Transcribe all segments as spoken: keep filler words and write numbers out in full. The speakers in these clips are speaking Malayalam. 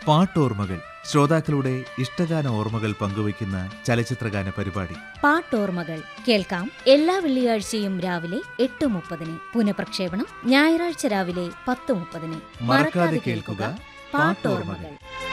പാട്ടോർമ്മകൾ ശ്രോതാക്കളുടെ ഇഷ്ടഗാന ഓർമ്മകൾ പങ്കുവയ്ക്കുന്ന ചലച്ചിത്രഗാന പരിപാടി. പാട്ടോർമ്മകൾ കേൾക്കാം എല്ലാ വെള്ളിയാഴ്ചയും രാവിലെ എട്ട് മുപ്പതിന്. പുനഃപ്രക്ഷേപണം ഞായറാഴ്ച രാവിലെ പത്ത് മുപ്പതിന്. മറക്കാതെ കേൾക്കുക പാട്ടോർമ്മകൾ.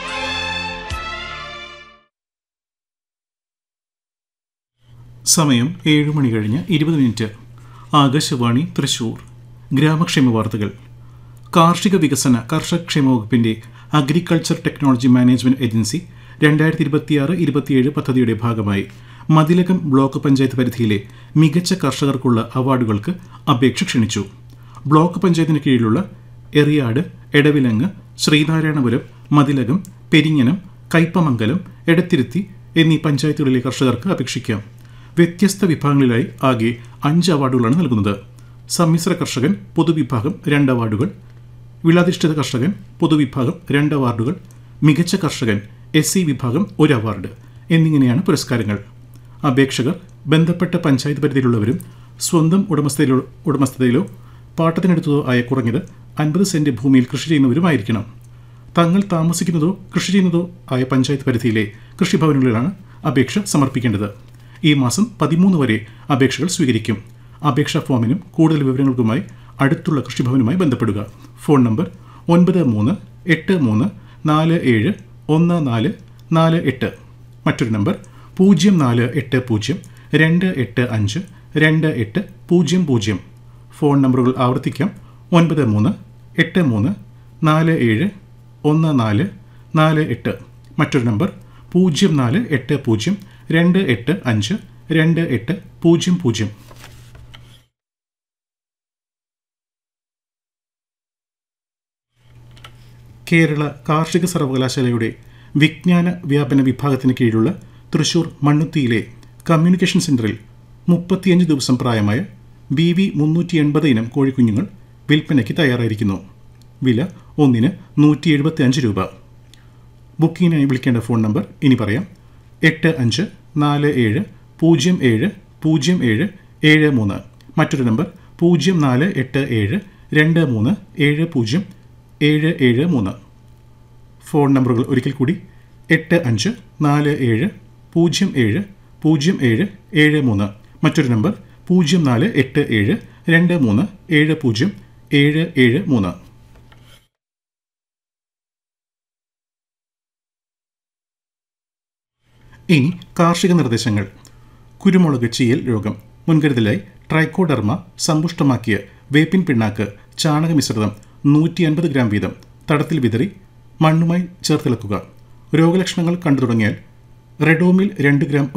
സമയം ഏഴ് മണി കഴിഞ്ഞ് ഇരുപത് മിനിറ്റ്. ആകാശവാണി തൃശൂർ. ഗ്രാമക്ഷേമ വാർത്തകൾ. കാർഷിക വികസന കർഷകക്ഷേമ വകുപ്പിന്റെ അഗ്രികൾച്ചർ ടെക്നോളജി മാനേജ്മെന്റ് ഏജൻസി രണ്ടായിരത്തി ഇരുപത്തിയാറ് ഇരുപത്തിയേഴ് പദ്ധതിയുടെ ഭാഗമായി മതിലകം ബ്ലോക്ക് പഞ്ചായത്ത് പരിധിയിലെ മികച്ച കർഷകർക്കുള്ള അവാർഡുകൾക്ക് അപേക്ഷ ക്ഷണിച്ചു. ബ്ലോക്ക് പഞ്ചായത്തിന് കീഴിലുള്ള എറിയാട്, എടവിലങ്ങ്, ശ്രീനാരായണപുരം, മതിലകം, പെരിങ്ങനം, കയ്പമംഗലം, എടത്തിരുത്തി എന്നീ പഞ്ചായത്തുകളിലെ കർഷകർക്ക് അപേക്ഷിക്കാം. വ്യത്യസ്ത വിഭാഗങ്ങളിലായി ആകെ അഞ്ച് അവാർഡുകളാണ് നൽകുന്നത്. സമ്മിശ്ര കർഷകൻ പൊതുവിഭാഗം രണ്ട് അവാർഡുകൾ, വിളാധിഷ്ഠിത കർഷകൻ പൊതുവിഭാഗം രണ്ട് അവാർഡുകൾ, മികച്ച കർഷകൻ എസ് സി വിഭാഗം ഒരു അവാർഡ് എന്നിങ്ങനെയാണ് പുരസ്കാരങ്ങൾ. അപേക്ഷകർ ബന്ധപ്പെട്ട പഞ്ചായത്ത് പരിധിയിലുള്ളവരും സ്വന്തം ഉടമസ്ഥതയിലോ ഉടമസ്ഥതയിലോ പാട്ടത്തിനെടുത്തതോ ആയ കുറഞ്ഞത് അൻപത് സെന്റ് ഭൂമിയിൽ കൃഷി ചെയ്യുന്നവരുമായിരിക്കണം. തങ്ങൾ താമസിക്കുന്നതോ കൃഷി ചെയ്യുന്നതോ ആയ പഞ്ചായത്ത് പരിധിയിലെ കൃഷിഭവനുകളിലാണ് അപേക്ഷ സമർപ്പിക്കേണ്ടത്. ഈ മാസം പതിമൂന്ന് വരെ അപേക്ഷകൾ സ്വീകരിക്കും. അപേക്ഷാ ഫോമിനും കൂടുതൽ വിവരങ്ങൾക്കുമായി അടുത്തുള്ള കൃഷിഭവനുമായി ബന്ധപ്പെടുക. ഫോൺ നമ്പർ ഒൻപത് മൂന്ന് എട്ട് മൂന്ന് നാല് ഏഴ് ഒന്ന് നാല് നാല് എട്ട്. മറ്റൊരു നമ്പർ പൂജ്യം നാല് എട്ട് പൂജ്യം രണ്ട് എട്ട് അഞ്ച് രണ്ട് എട്ട് പൂജ്യം പൂജ്യം. ഫോൺ നമ്പറുകൾ ആവർത്തിക്കാം. ഒൻപത് മൂന്ന് എട്ട് മൂന്ന് നാല് ഏഴ് ഒന്ന് നാല് നാല് എട്ട്. മറ്റൊരു നമ്പർ പൂജ്യം നാല് എട്ട് പൂജ്യം രണ്ട് എട്ട് അഞ്ച് രണ്ട് എട്ട് പൂജ്യം പൂജ്യം. കേരള കാർഷിക സർവകലാശാലയുടെ വിജ്ഞാന വ്യാപന വിഭാഗത്തിന് കീഴിലുള്ള തൃശൂർ മണ്ണുത്തിയിലെ കമ്മ്യൂണിക്കേഷൻ സെന്ററിൽ മുപ്പത്തിയഞ്ച് ദിവസം പ്രായമായ ബി വി മുന്നൂറ്റി എൺപത് ഇനം കോഴിക്കുഞ്ഞുങ്ങൾ വിൽപ്പനയ്ക്ക് തയ്യാറായിരിക്കുന്നു. വില ഒന്നിന് നൂറ്റി എഴുപത്തി അഞ്ച് രൂപ. ബുക്കിങ്ങിനായി വിളിക്കേണ്ട ഫോൺ നമ്പർ ഇനി പറയാം. എട്ട് അഞ്ച് നാല് ഏഴ് പൂജ്യം ഏഴ് പൂജ്യം ഏഴ് ഏഴ് മൂന്ന്. മറ്റൊരു നമ്പർ പൂജ്യം നാല് എട്ട് ഏഴ് രണ്ട് മൂന്ന് ഏഴ് പൂജ്യം ഏഴ് ഏഴ് മൂന്ന്. ഫോൺ നമ്പറുകൾ ഒരിക്കൽ കൂടി. എട്ട് അഞ്ച് നാല് ഏഴ് പൂജ്യം ഏഴ് പൂജ്യം ഏഴ് ഏഴ് മൂന്ന്. മറ്റൊരു നമ്പർ പൂജ്യം നാല് എട്ട് ഏഴ് രണ്ട് മൂന്ന് ഏഴ് പൂജ്യം ഏഴ് ഏഴ് മൂന്ന്. ഇനി കാർഷിക നിർദ്ദേശങ്ങൾ. കുരുമുളക് ചീയൽ രോഗം മുൻകരുതലായി ട്രൈക്കോഡർമ സമ്പുഷ്ടമാക്കിയ വേപ്പിൻ പിണ്ണാക്ക് ചാണക മിശ്രിതം നൂറ്റി അൻപത് ഗ്രാം വീതം തടത്തിൽ വിതറി മണ്ണുമായി ചേർത്തിളക്കുക. രോഗലക്ഷണങ്ങൾ കണ്ടു തുടങ്ങിയാൽ റെഡോമിൽ രണ്ട് ഗ്രാം